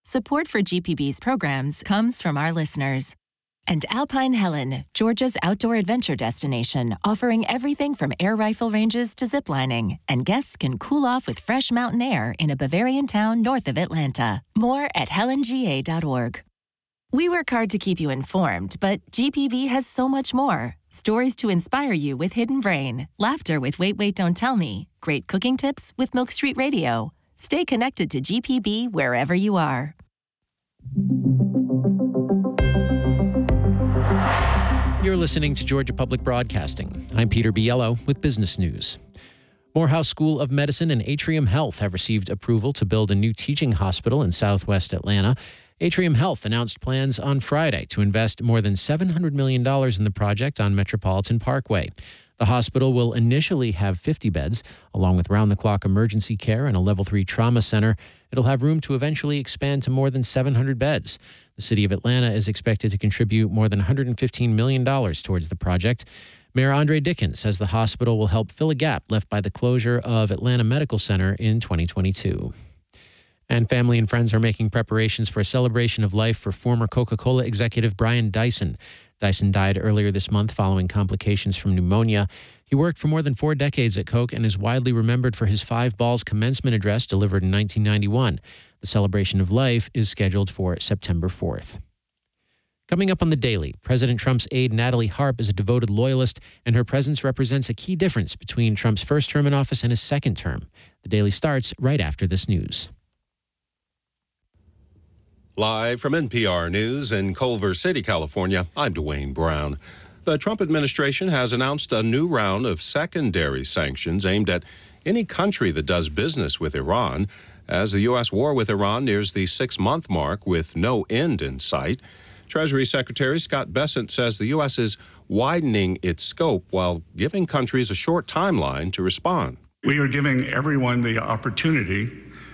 Support for GPB's programs comes from our listeners. And Alpine Helen, Georgia's outdoor adventure destination, offering everything from air rifle ranges to ziplining. And guests can cool off with fresh mountain air in a Bavarian town north of Atlanta. More at helanga.org. We work hard to keep you informed, but GPB has so much more. Stories to inspire you with Hidden Brain, laughter with Wait, Wait, Don't Tell Me, great cooking tips with Milk Street Radio. Stay connected to GPB wherever you are. You're listening to Georgia Public Broadcasting. I'm Peter Biello with Business News. Morehouse School of Medicine and Atrium Health have received approval to build a new teaching hospital in southwest Atlanta. Atrium Health announced plans on Friday to invest more than $700 million in the project on Metropolitan Parkway. The hospital will initially have 50 beds, along with round-the-clock emergency care and a Level 3 trauma center. It'll have room to eventually expand to more than 700 beds. The city of Atlanta is expected to contribute more than $115 million towards the project. Mayor Andre Dickens says the hospital will help fill a gap left by the closure of Atlanta Medical Center in 2022. And family and friends are making preparations for a celebration of life for former Coca-Cola executive Brian Dyson. Dyson died earlier this month following complications from pneumonia. He worked for more than 4 decades at Coke and is widely remembered for his 5 Balls commencement address delivered in 1991. The celebration of life is scheduled for September 4th. Coming up on The Daily, President Trump's aide Natalie Harp is a devoted loyalist, and her presence represents a key difference between Trump's first term in office and his second term. The Daily starts right after this news. Live from NPR News in Culver City, California, I'm Dwayne Brown. The Trump administration has announced a new round of secondary sanctions aimed at any country that does business with Iran, as the U.S. war with Iran nears the 6-month mark with no end in sight. Treasury Secretary Scott Bessent says the U.S. is widening its scope while giving countries a short timeline to respond. We are giving everyone the opportunity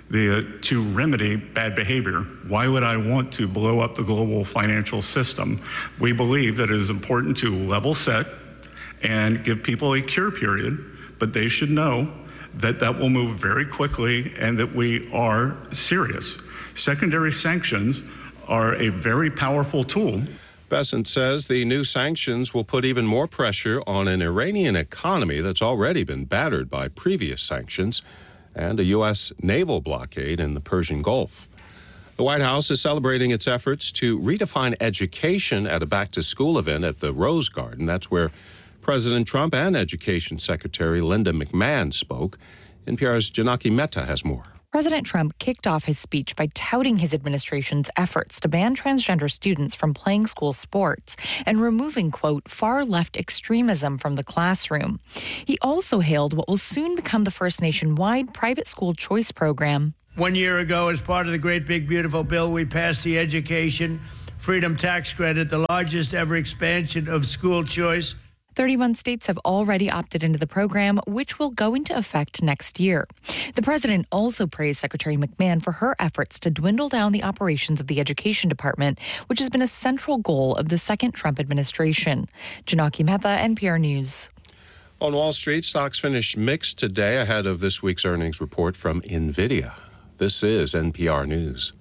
to remedy bad behavior. Why would I want to blow up the global financial system? We believe that it is important to level set and give people a cure period, but they should know that that will move very quickly and that we are serious. Secondary sanctions are a very powerful tool. Bessent says the new sanctions will put even more pressure on an Iranian economy that's already been battered by previous sanctions and a U.S. naval blockade in the Persian Gulf. The White House is celebrating its efforts to redefine education at a back-to-school event at the Rose Garden. That's where President Trump and Education Secretary Linda McMahon spoke. NPR's Janaki Mehta has more. President Trump kicked off his speech by touting his administration's efforts to ban transgender students from playing school sports and removing, quote, far-left extremism from the classroom. He also hailed what will soon become the first nationwide private school choice program. 1 year ago, as part of the great big beautiful bill, we passed the Education Freedom Tax Credit, the largest ever expansion of school choice. 31 states have already opted into the program, which will go into effect next year. The president also praised Secretary McMahon for her efforts to dwindle down the operations of the Education Department, which has been a central goal of the second Trump administration. Janaki Mehta, NPR News. On Wall Street, stocks finished mixed today ahead of this week's earnings report from NVIDIA. This is NPR News.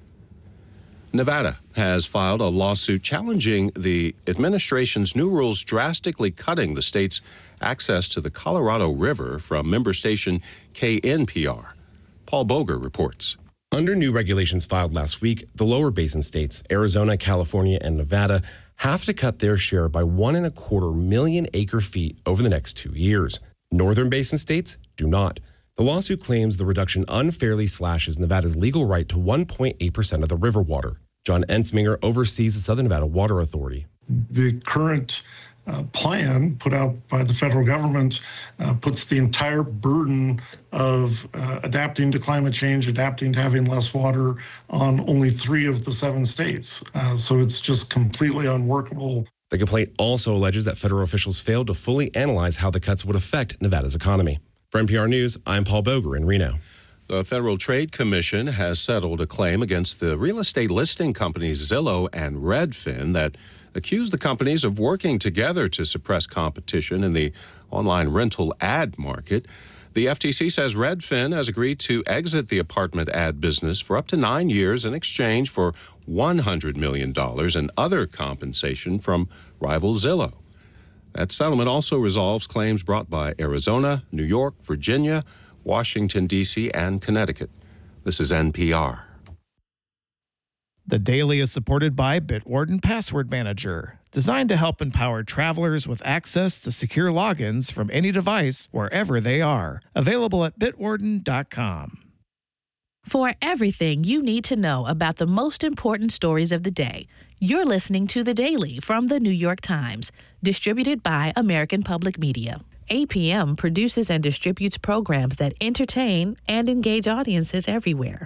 Nevada has filed a lawsuit challenging the administration's new rules drastically cutting the state's access to the Colorado River from member station KNPR. Paul Boger reports. Under new regulations filed last week, the lower basin states, Arizona, California, and Nevada, have to cut their share by 1.25 million acre-feet over the next 2 years. Northern basin states do not. The lawsuit claims the reduction unfairly slashes Nevada's legal right to 1.8% of the river water. John Ensminger oversees the Southern Nevada Water Authority. The current plan put out by the federal government puts the entire burden of adapting to climate change, adapting to having less water on only 3 of the 7 states. So it's just completely unworkable. The complaint also alleges that federal officials failed to fully analyze how the cuts would affect Nevada's economy. For NPR News, I'm Paul Boger in Reno. The Federal Trade Commission has settled a claim against the real estate listing companies Zillow and Redfin that accuse the companies of working together to suppress competition in the online rental ad market. The FTC says Redfin has agreed to exit the apartment ad business for up to 9 years in exchange for $100 million in other compensation from rival Zillow. That settlement also resolves claims brought by Arizona, New York, Virginia, Washington, D.C., and Connecticut. This is NPR. The Daily is supported by Bitwarden Password Manager, designed to help empower travelers with access to secure logins from any device wherever they are. Available at bitwarden.com. For everything you need to know about the most important stories of the day, you're listening to The Daily from The New York Times, distributed by American Public Media. APM produces and distributes programs that entertain and engage audiences everywhere.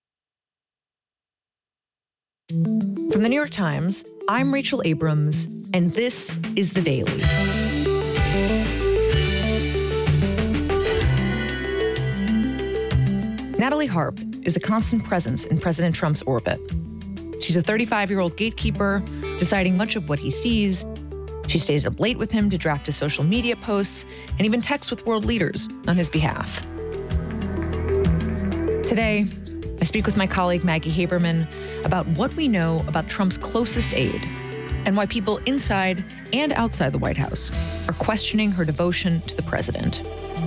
From The New York Times, I'm Rachel Abrams, and this is The Daily. Natalie Harp is a constant presence in President Trump's orbit. She's a 35-year-old gatekeeper, deciding much of what he sees. She stays up late with him to draft his social media posts and even texts with world leaders on his behalf. Today, I speak with my colleague Maggie Haberman about what we know about Trump's closest aide and why people inside and outside the White House are questioning her devotion to the president.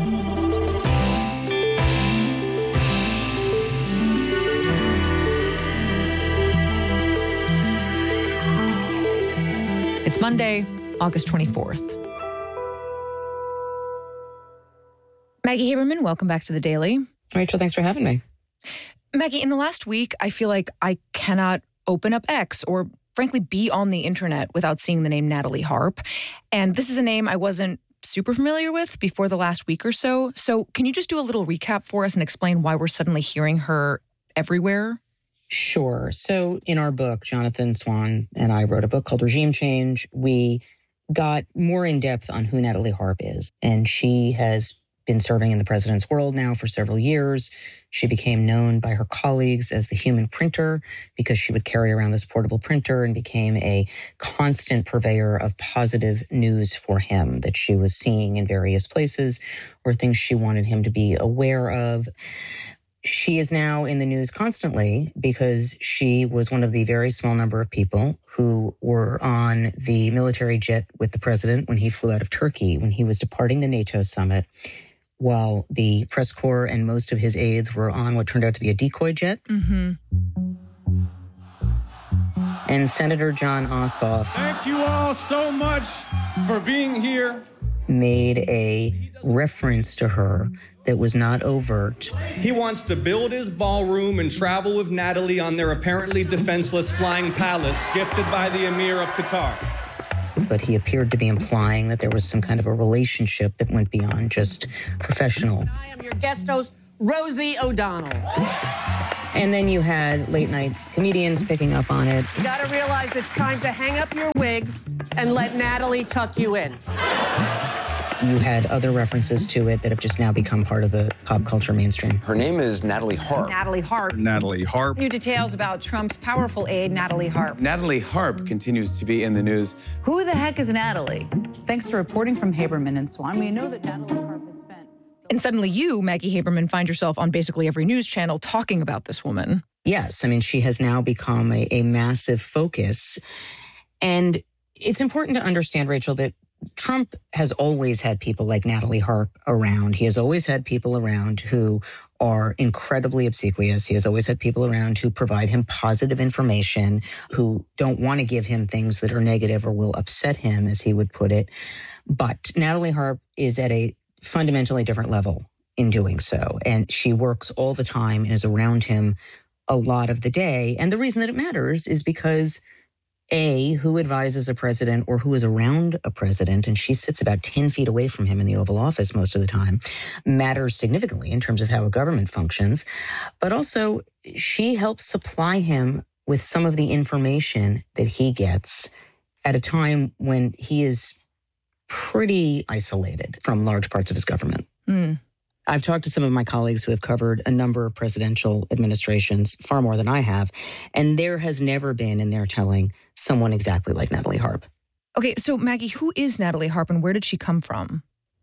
It's Monday, August 24th. Maggie Haberman, welcome back to The Daily. Rachel, thanks for having me. Maggie, in the last week, I feel like I cannot open up X or frankly be on the internet without seeing the name Natalie Harp. And this is a name I wasn't super familiar with before the last week or so. So can you just do a little recap for us and explain why we're suddenly hearing her everywhere? Sure. So in our book, Jonathan Swan and I wrote a book called Regime Change. We got more in depth on who Natalie Harp is. And she has been serving in the president's world now for several years. She became known by her colleagues as the human printer because she would carry around this portable printer and became a constant purveyor of positive news for him that she was seeing in various places or things she wanted him to be aware of. She is now in the news constantly because she was one of the very small number of people who were on the military jet with the president when he flew out of Turkey, when he was departing the NATO summit, while the press corps and most of his aides were on what turned out to be a decoy jet. Mm-hmm. And Senator Jon Ossoff... Thank you all so much for being here. ...made a reference to her that was not overt. He wants to build his ballroom and travel with Natalie on their apparently defenseless flying palace gifted by the Emir of Qatar. But he appeared to be implying that there was some kind of a relationship that went beyond just professional. I am your guest host, Rosie O'Donnell. And then you had late-night comedians picking up on it. You gotta realize it's time to hang up your wig and let Natalie tuck you in. You had other references to it that have just now become part of the pop culture mainstream. Her name is Natalie Harp. Natalie Harp. Natalie Harp. New details about Trump's powerful aide, Natalie Harp. Natalie Harp continues to be in the news. Who the heck is Natalie? Thanks to reporting from Haberman and Swan, we know that Natalie Harp has spent... And suddenly you, Maggie Haberman, find yourself on basically every news channel talking about this woman. Yes, I mean, she has now become a massive focus. And it's important to understand, Rachel, that Trump has always had people like Natalie Harp around. He has always had people around who are incredibly obsequious. He has always had people around who provide him positive information, who don't want to give him things that are negative or will upset him, as he would put it. But Natalie Harp is at a fundamentally different level in doing so. And she works all the time and is around him a lot of the day. And the reason that it matters is because who advises a president or who is around a president, and she sits about 10 feet away from him in the Oval Office most of the time, matters significantly in terms of how a government functions. But also, she helps supply him with some of the information that he gets at a time when he is pretty isolated from large parts of his government. Mm. I've talked to some of my colleagues who have covered a number of presidential administrations, far more than I have, and there has never been, in their telling, someone exactly like Natalie Harp. Okay, so Maggie, who is Natalie Harp and where did she come from?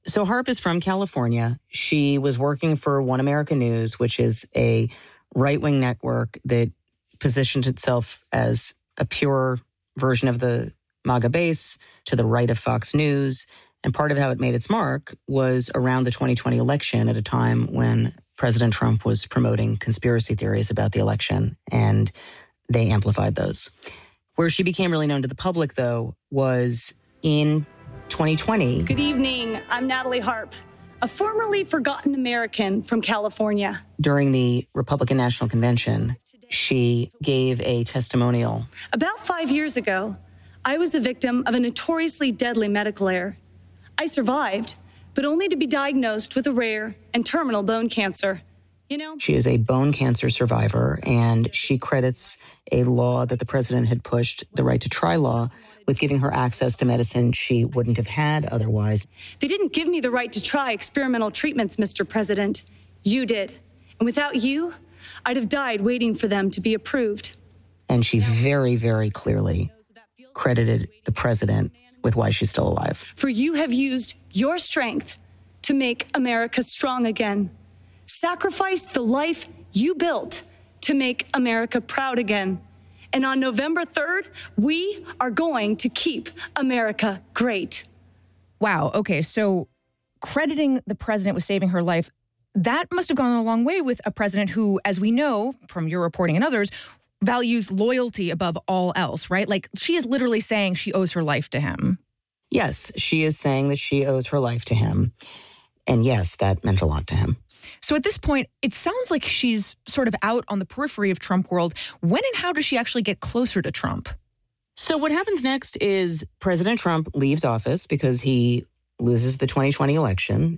So Harp is from California. She was working for One America News, which is a right-wing network that positioned itself as a pure version of the MAGA base to the right of Fox News. And part of how it made its mark was around the 2020 election at a time when President Trump was promoting conspiracy theories about the election, and they amplified those. Where she became really known to the public, though, was in 2020. Good evening. I'm Natalie Harp, a formerly forgotten American from California. During the Republican National Convention, she gave a testimonial. About 5 years ago, I was the victim of a notoriously deadly medical error. I survived, but only to be diagnosed with a rare and terminal bone cancer. She is a bone cancer survivor, and she credits a law that the president had pushed, the right to try law, with giving her access to medicine she wouldn't have had otherwise. They didn't give me the right to try experimental treatments, Mr. President. You did. And without you, I'd have died waiting for them to be approved. And she very, very clearly credited the president with why she's still alive. For you have used your strength to make America strong again. Sacrificed the life you built to make America proud again. And on November 3rd, we are going to keep America great. Wow. Okay. So crediting the president with saving her life, that must have gone a long way with a president who, as we know from your reporting and others, values loyalty above all else, right? Like, she is literally saying she owes her life to him. Yes, she is saying that she owes her life to him. And yes, that meant a lot to him. So at this point, it sounds like she's sort of out on the periphery of Trump world. When and how does she actually get closer to Trump? So what happens next is President Trump leaves office because he loses the 2020 election.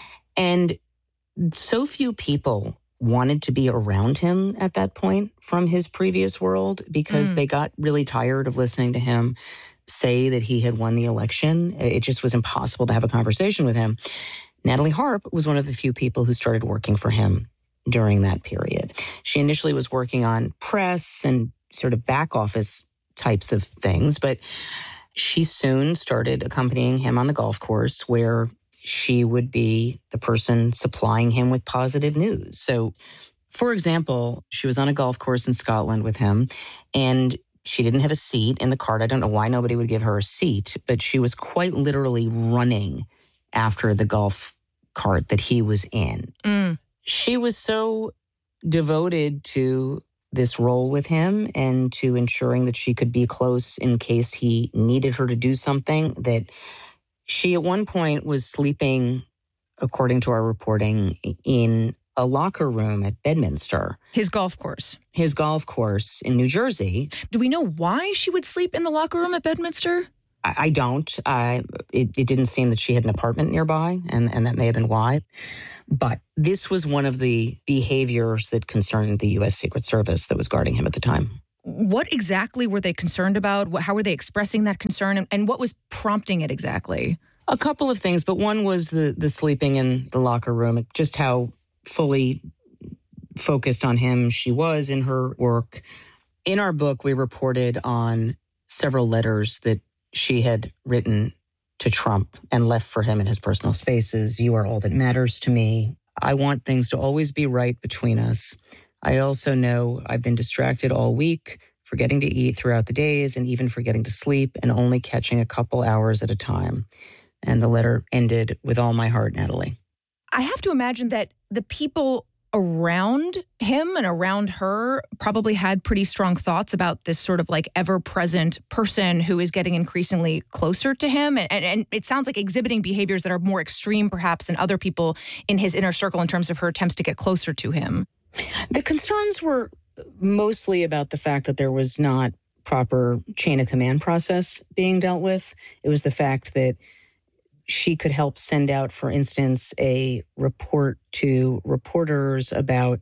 And so few people wanted to be around him at that point from his previous world because they got really tired of listening to him say that he had won the election. It just was impossible to have a conversation with him. Natalie Harp was one of the few people who started working for him during that period. She initially was working on press and sort of back office types of things, but she soon started accompanying him on the golf course where she would be the person supplying him with positive news. So, for example, she was on a golf course in Scotland with him, and she didn't have a seat in the cart. I don't know why nobody would give her a seat, but she was quite literally running after the golf cart that he was in. She was so devoted to this role with him and to ensuring that she could be close in case he needed her to do something that she at one point was sleeping, according to our reporting, in a locker room at Bedminster. His golf course. His golf course in New Jersey. Do we know why she would sleep in the locker room at Bedminster? I don't. It didn't seem that she had an apartment nearby, and that may have been why. But this was one of the behaviors that concerned the U.S. Secret Service that was guarding him at the time. What exactly were they concerned about? How were they expressing that concern? And what was prompting it exactly? A couple of things, but one was the sleeping in the locker room, just how fully focused on him she was in her work. In our book, we reported on several letters that she had written to Trump and left for him in his personal spaces. You are all that matters to me. I want things to always be right between us. I also know I've been distracted all week, forgetting to eat throughout the days and even forgetting to sleep and only catching a couple hours at a time. And the letter ended with all my heart, Natalie. I have to imagine that the people around him and around her probably had pretty strong thoughts about this sort of like ever-present person who is getting increasingly closer to him. And it sounds like exhibiting behaviors that are more extreme perhaps than other people in his inner circle in terms of her attempts to get closer to him. The concerns were mostly about the fact that there was not proper chain of command process being dealt with. It was the fact that she could help send out, for instance, a report to reporters about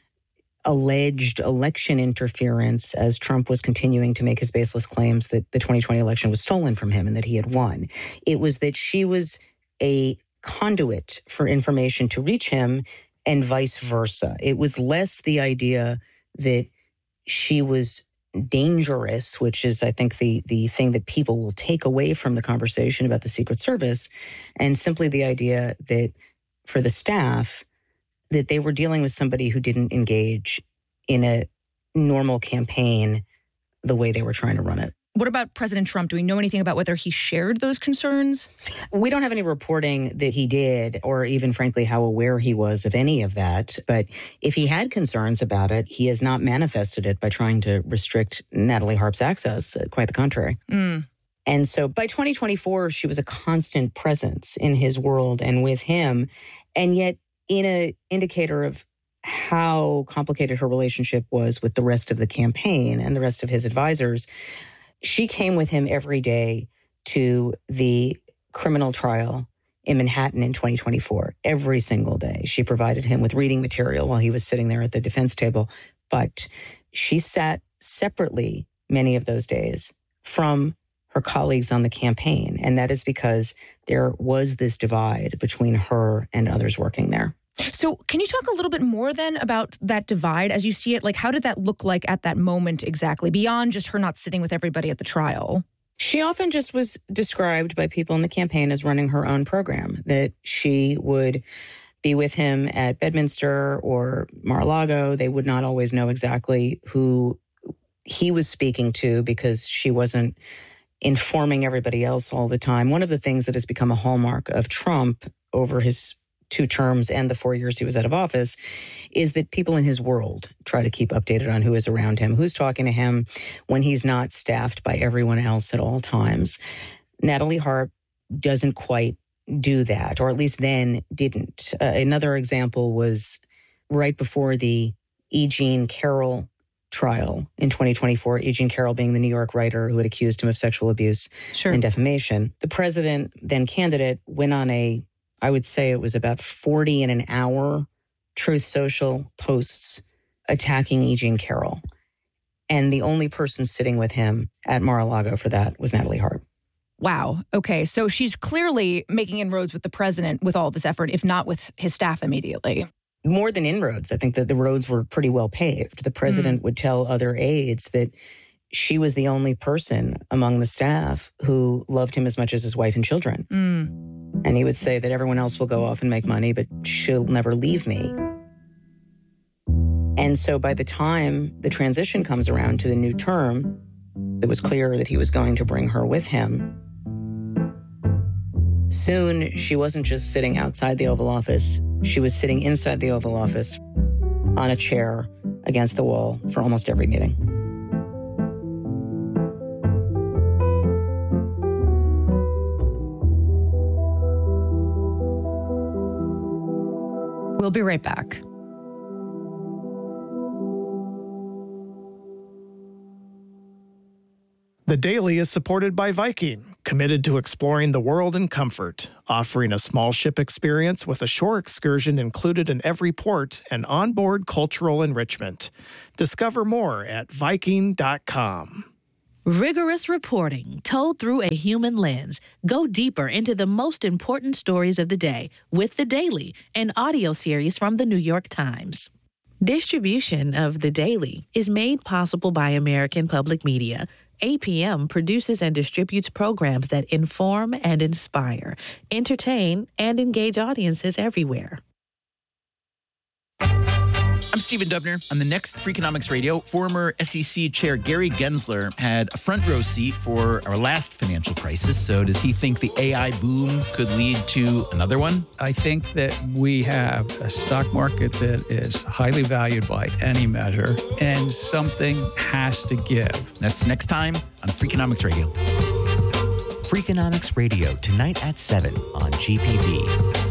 alleged election interference as Trump was continuing to make his baseless claims that the 2020 election was stolen from him and that he had won. It was that she was a conduit for information to reach him and vice versa. It was less the idea that she was dangerous, which is, I think, the thing that people will take away from the conversation about the Secret Service, and simply the idea that for the staff, that they were dealing with somebody who didn't engage in a normal campaign the way they were trying to run it. What about President Trump? Do we know anything about whether he shared those concerns? We don't have any reporting that he did, or even, frankly, how aware he was of any of that. But if he had concerns about it, he has not manifested it by trying to restrict Natalie Harp's access. Quite the contrary. And so by 2024, she was a constant presence in his world and with him. And yet, in an indicator of how complicated her relationship was with the rest of the campaign and the rest of his advisors, she came with him every day to the criminal trial in Manhattan in 2024, every single day. She provided him with reading material while he was sitting there at the defense table. But she sat separately many of those days from her colleagues on the campaign. And that is because there was this divide between her and others working there. So can you talk a little bit more then about that divide as you see it? Like, how did that look like at that moment exactly, beyond just her not sitting with everybody at the trial? She often just was described by people in the campaign as running her own program, that she would be with him at Bedminster or Mar-a-Lago. They would not always know exactly who he was speaking to because she wasn't informing everybody else all the time. One of the things that has become a hallmark of Trump over his 2 terms and the 4 years he was out of office is that people in his world try to keep updated on who is around him, who's talking to him when he's not staffed by everyone else at all times. Natalie Harp doesn't quite do that, or at least then didn't. Another example was right before the E. Jean Carroll trial in 2024, E. Jean Carroll being the New York writer who had accused him of sexual abuse and defamation. The president, then candidate, went on I would say it was about 40 in an hour Truth Social posts attacking E. Jean Carroll. And the only person sitting with him at Mar-a-Lago for that was Natalie Harp. Wow. Okay. So she's clearly making inroads with the president with all this effort, if not with his staff immediately. More than inroads. I think that the roads were pretty well paved. The president would tell other aides that she was the only person among the staff who loved him as much as his wife and children. And he would say that everyone else will go off and make money, but she'll never leave me. And so by the time the transition comes around to the new term, it was clear that he was going to bring her with him. Soon, she wasn't just sitting outside the Oval Office. She was sitting inside the Oval Office on a chair against the wall for almost every meeting. We'll be right back. The Daily is supported by Viking, committed to exploring the world in comfort, offering a small ship experience with a shore excursion included in every port and onboard cultural enrichment. Discover more at Viking.com. Rigorous reporting told through a human lens. Go deeper into the most important stories of the day with The Daily, an audio series from the New York Times. Distribution of The Daily is made possible by American Public Media. APM produces and distributes programs that inform and inspire, entertain, and engage audiences everywhere. I'm Stephen Dubner. On the next Freakonomics Radio, former SEC Chair Gary Gensler had a front row seat for our last financial crisis. So does he think the AI boom could lead to another one? I think that we have a stock market that is highly valued by any measure, and something has to give. That's next time on Freakonomics Radio. Freakonomics Radio, tonight at 7 on GPB.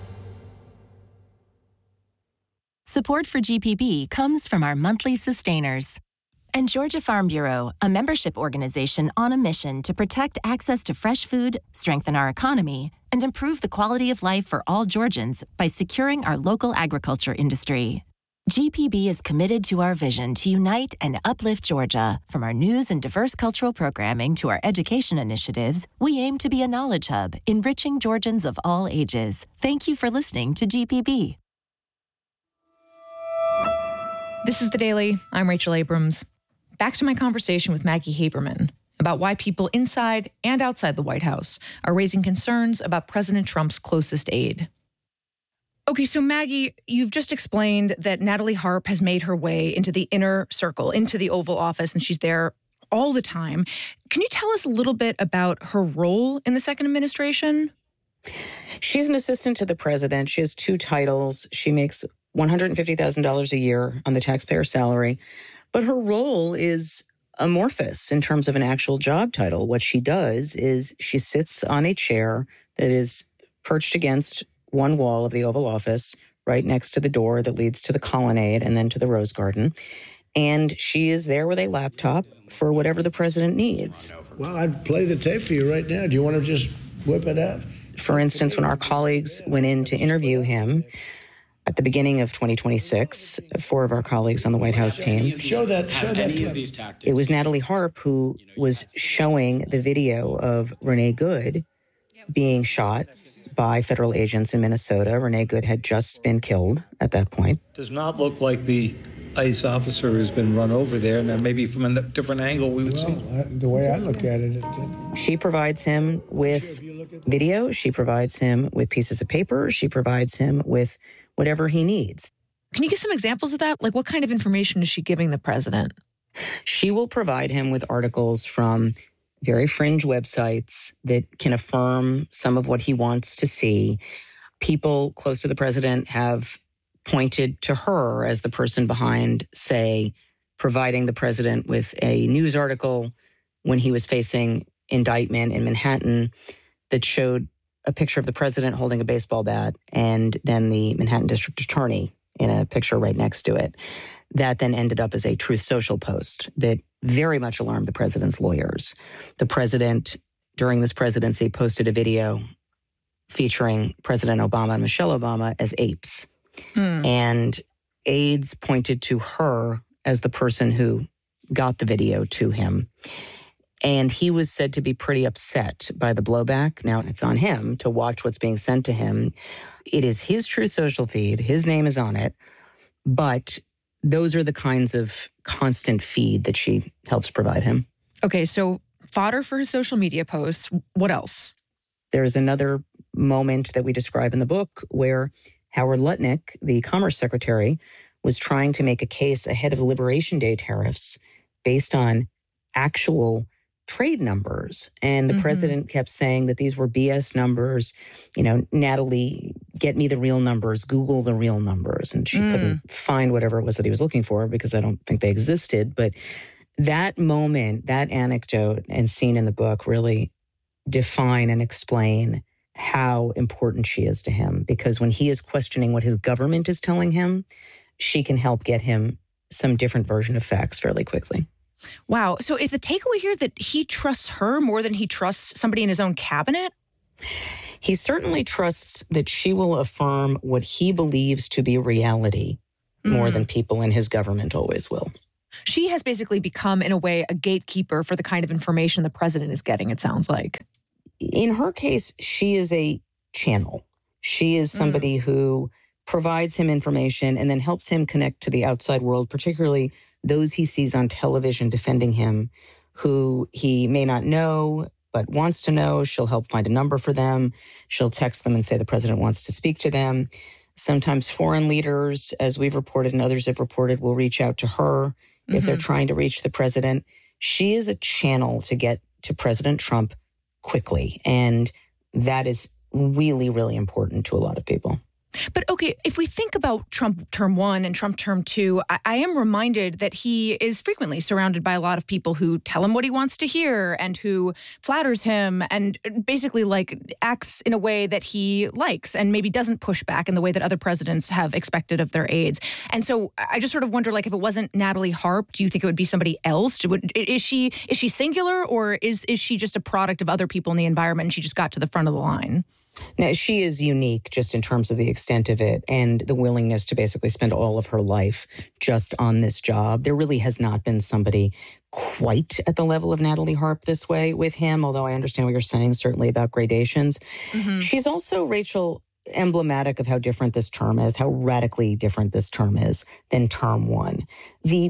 Support for GPB comes from our monthly sustainers. And Georgia Farm Bureau, a membership organization on a mission to protect access to fresh food, strengthen our economy, and improve the quality of life for all Georgians by securing our local agriculture industry. GPB is committed to our vision to unite and uplift Georgia. From our news and diverse cultural programming to our education initiatives, we aim to be a knowledge hub, enriching Georgians of all ages. Thank you for listening to GPB. This is The Daily. I'm Rachel Abrams. back to my conversation with Maggie Haberman about why people inside and outside the White House are raising concerns about President Trump's closest aide. Okay, so Maggie, you've just explained that Natalie Harp has made her way into the inner circle, into the Oval Office, and she's there all the time. Can you tell us a little bit about her role in the second administration? She's an assistant to the president. She has 2 titles. She makes $150,000 a year on the taxpayer salary. But her role is amorphous in terms of an actual job title. What she does is she sits on a chair that is perched against one wall of the Oval Office, right next to the door that leads to the colonnade and then to the Rose Garden. And she is there with a laptop for whatever the president needs. Well, I'd play the tape for you right now. Do you want to just whip it out? For instance, when our colleagues went in to interview him at the beginning of 2026, 4 of our colleagues on the White House team. Show that. It was Natalie Harp who was showing the video of Renee Good being shot by federal agents in Minnesota. Renee Good had just been killed at that point. Does not look like the ICE officer has been run over there, and then maybe from a different angle we would see. The way I look at it, She provides him with video. She provides him with pieces of paper. She provides him with whatever he needs. Can you give some examples of that? Like, what kind of information is she giving the president? She will provide him with articles from very fringe websites that can affirm some of what he wants to see. People close to the president have pointed to her as the person behind, say, providing the president with a news article when he was facing indictment in Manhattan that showed a picture of the president holding a baseball bat and then the Manhattan district attorney in a picture right next to it. That then ended up as a Truth Social post that very much alarmed the president's lawyers. The president, during this presidency, posted a video featuring President Obama and Michelle Obama as apes. And aides pointed to her as the person who got the video to him. And he was said to be pretty upset by the blowback. Now it's on him to watch what's being sent to him. It is his Truth Social feed. His name is on it. But those are the kinds of constant feed that she helps provide him. Okay, so fodder for his social media posts. What else? There's another moment that we describe in the book where Howard Lutnick, the Commerce Secretary, was trying to make a case ahead of the Liberation Day tariffs based on actual trade numbers. And the president kept saying that these were BS numbers. You know, Natalie, get me the real numbers, Google the real numbers. And she couldn't find whatever it was that he was looking for because I don't think they existed. But that moment, that anecdote and scene in the book really define and explain how important she is to him. Because when he is questioning what his government is telling him, she can help get him some different version of facts fairly quickly. Wow. So is the takeaway here that he trusts her more than he trusts somebody in his own cabinet? He certainly trusts that she will affirm what he believes to be reality more than people in his government always will. She has basically become, in a way, a gatekeeper for the kind of information the president is getting, it sounds like. In her case, she is a channel. She is somebody who provides him information and then helps him connect to the outside world, particularly those he sees on television defending him, who he may not know but wants to know. She'll help find a number for them. She'll text them and say the president wants to speak to them. Sometimes foreign leaders, as we've reported and others have reported, will reach out to her if they're trying to reach the president. She is a channel to get to President Trump quickly. And that is really, really important to a lot of people. But okay, if we think about Trump term 1 and Trump term 2, I am reminded that he is frequently surrounded by a lot of people who tell him what he wants to hear and who flatters him and basically like acts in a way that he likes and maybe doesn't push back in the way that other presidents have expected of their aides. And so I just sort of wonder, like, if it wasn't Natalie Harp, do you think it would be somebody else? Is she singular, or is she just a product of other people in the environment and she just got to the front of the line? Now, she is unique just in terms of the extent of it and the willingness to basically spend all of her life just on this job. There really has not been somebody quite at the level of Natalie Harp this way with him, although I understand what you're saying, certainly about gradations. She's also, Rachel, emblematic of how different this term is, how radically different this term is than term 1. The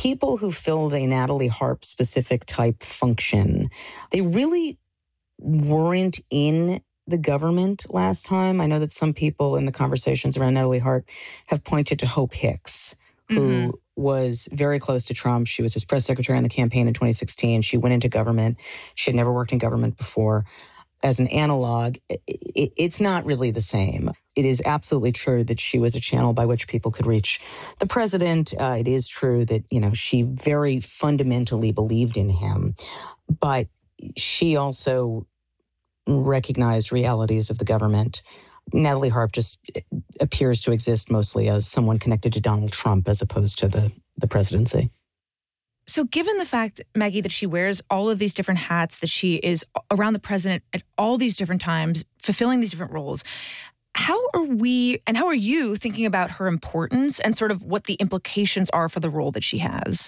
people who filled a Natalie Harp specific type function, they really weren't in the government last time. I know that some people in the conversations around Natalie Harp have pointed to Hope Hicks, who was very close to Trump. She was his press secretary on the campaign in 2016. She went into government. She had never worked in government before. As an analog, it's not really the same. It is absolutely true that she was a channel by which people could reach the president. It is true that, she very fundamentally believed in him, but she also recognized realities of the government. Natalie Harp just appears to exist mostly as someone connected to Donald Trump as opposed to the presidency. So given the fact, Maggie, that she wears all of these different hats, that she is around the president at all these different times, fulfilling these different roles, how are you thinking about her importance and sort of what the implications are for the role that she has?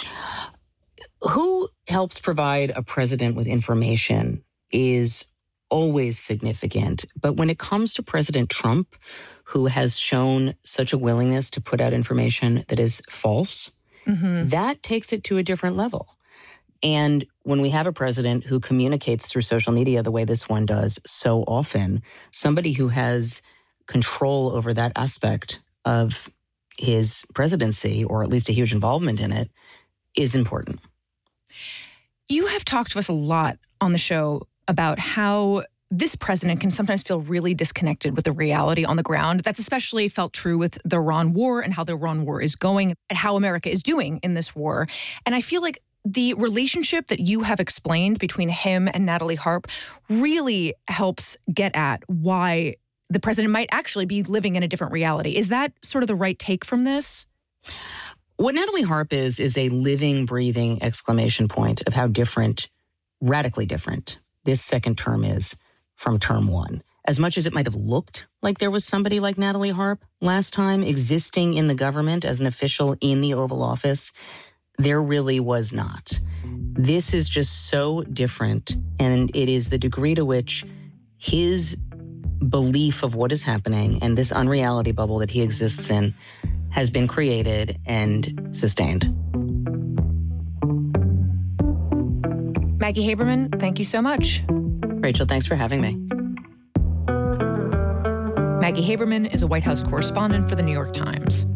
Who helps provide a president with information is always significant. But when it comes to President Trump, who has shown such a willingness to put out information that is false, that takes it to a different level. And when we have a president who communicates through social media the way this one does so often, somebody who has control over that aspect of his presidency, or at least a huge involvement in it, is important. You have talked to us a lot on the show about how this president can sometimes feel really disconnected with the reality on the ground. That's especially felt true with the Iran war and how the Iran war is going and how America is doing in this war. And I feel like the relationship that you have explained between him and Natalie Harp really helps get at why the president might actually be living in a different reality. Is that sort of the right take from this? What Natalie Harp is a living, breathing exclamation point of how different, radically different, this second term is from term one. As much as it might have looked like there was somebody like Natalie Harp last time existing in the government as an official in the Oval Office, there really was not. This is just so different, and it is the degree to which his belief of what is happening and this unreality bubble that he exists in has been created and sustained. Maggie Haberman, thank you so much. Rachel, thanks for having me. Maggie Haberman is a White House correspondent for The New York Times.